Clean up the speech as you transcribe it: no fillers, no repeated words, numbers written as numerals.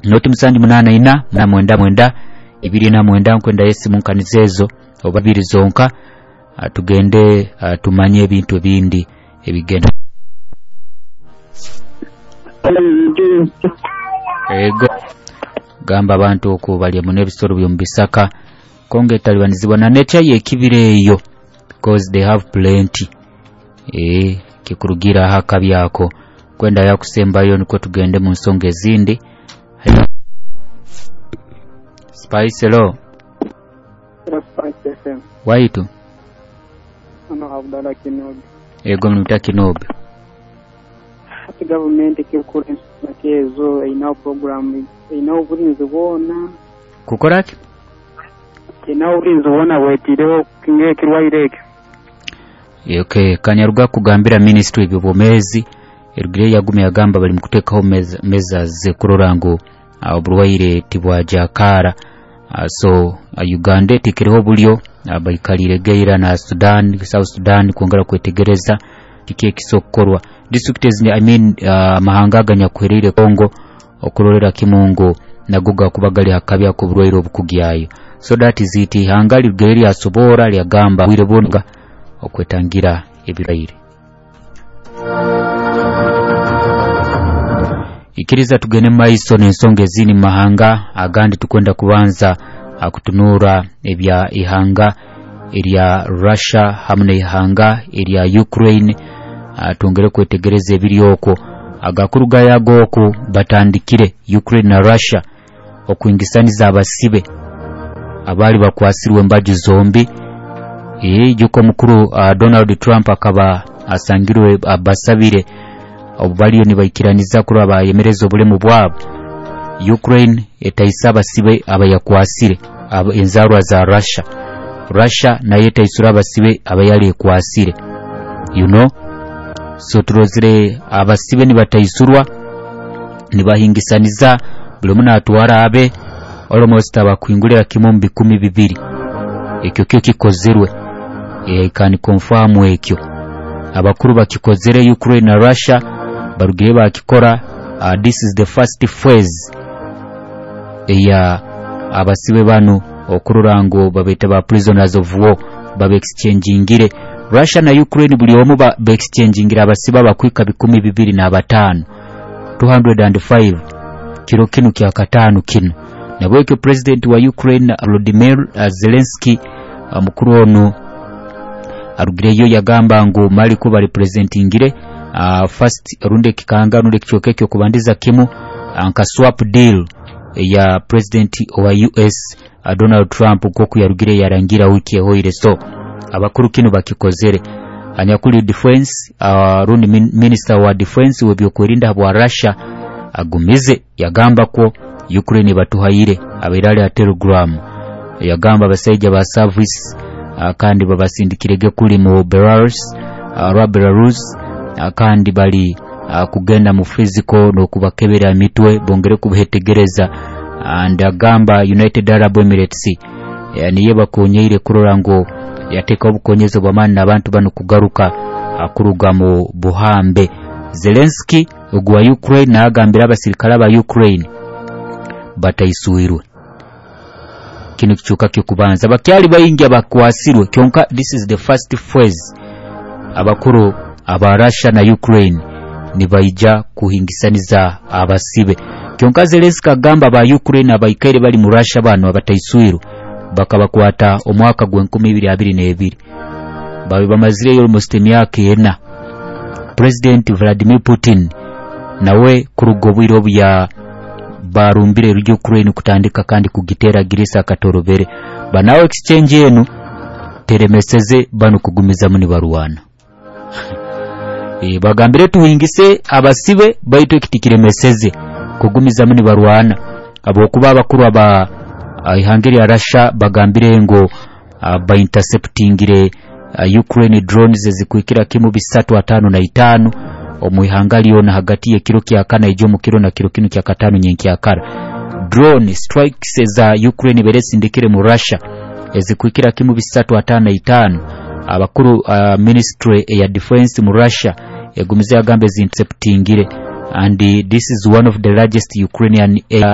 noti musandi munana ina na mwenda ibiri na mwenda nkwenda yesi munkanizezo oba biri zonka tugende tumanye ebintu bindi ebigenda ego gamba abantu okubali mu nebisoro byo mbisaka konge talibanizibwa na nature yekibireyo because they have plenty kikurugira hakabyako kwenda yakusembayo niko tugende mu nsonga ezindi Spice lo Spice FM waitu ano Abdalla Kinobe ego mnuta Kinobe ati government kikuri nakezo ina program ina uburinzi bona kukoraki ina uburinzi bona wetiro kinge kirwaireke okay kanyaruga kugambira ministry y'ubumezi erugire yagume yagamba bali mukutekaho meza ze kurorango oburwaire tibwa jakara so Uganda tikiriho bulyo abayikalire geira na Sudan South Sudan kwongera kwetegereza kike kisokorwa districts ni mahanga ganya kwerire Kongo okurorera kimungo naguga kubagali hakabya ku burwaire obukugyayo so that is it hangali geiri asobora lyagamba wirebonga okwetangira ebiraire ikiriza tugene maiso n'ensonga ezini mahanga agandi tukwenda kubanza akutunura ebya ihanga erya Russia hamwe ihanga erya Ukraine tungere kwetegereza ebiryoko agakuruga yagoko batandikire Ukraine na Russia okuingisaniza abasibe abali bakwasirwe mbaji zombi yuko mukuru Donald Trump akaba asangirwe abasabire obaliyo nibaikiraniza kuri abayemereza obulemu bwabo Ukraine etayisaba sibe abayakwasire enzarwa za Russia na yetayisura abasibe abayali ekwasire so turozire abasibe nibatayisurwa nibahingisaniza buli muna atwara abe almost abakwingulira kimombi 12 ekyo kyo kikozerwe can confirm ekyo abakuru bakikozere Ukraine na Russia barugiye bakikora this is the first phase ya abasibe banu okururango babeta ba prisoners of war babe exchangingire Russia na Ukraine buli omu ba exchangingira abasiba bakwika 25 205 kiro kinu kya katanu kinu nabweke president wa Ukraine Volodymyr Zelensky mukuru ono arugireyo yagamba ngo mali ko bali presentingire first runde kikanga runde kichokekyo kubandiza kimu anka swap deal ya president wa US Donald Trump koku yarugire yarangira wiki ehoire so abakuru kino bakikozere anyakuli defense rundi minister wa defense webyo kurinda bwa Russia agumize yagamba ko Ukraine batuhaire abirale ya Telegram yagamba basaija ba service kandi babasindikirege kuli mu Belarus kandi bali kugenda mu physical no kubakebera mitwe bongere kubetegereza and agamba United Arab Emirates niye bakonyeire kurorango yateka obukonyezo bwamani nabantu bano kugaruka akuruga mu buhambe Zelensky ogwa Ukraine na agambira abasirikala ba Ukraine batayisuirwe kino kichuka kikubanza bakyali bayinja bakwasirwe kyonka this is the first phase abakuru aba Russia na Ukraine nibaija kuhingisaniza abasibe kyonka Zelensky agamba ba Ukraine abayikaire bali mu Russia bano abatayisuirwe bakabakwata omwaka gwa 2022 babe bamazire almost emyaka ena President Vladimir Putin nawe kurugobwiro bya barumbire rujyo Ukraine kutandika kandi kugitera girisa katorobere banawe exchange yenu teremeseze bano kugumiza muni baruwana bagambire tuhingise abasibe baito kitikiremeseze kugumiza muni baruwana abokuba abakuru aba ihangiri ya Russia bagambire ngo ba interceptingire Ukraine drones zikwikira kimu 355 omuihangali yona hagati ye kiro kya kana ijo mu kiro na kiro kinu kya katanu nyenki yakara drone strikes za Ukraine beresindikire mu Russia ezikwikira kimu 355 abakuru ministry ya defense mu Russia egumize agambe zinterceptingire and this is one of the largest Ukrainian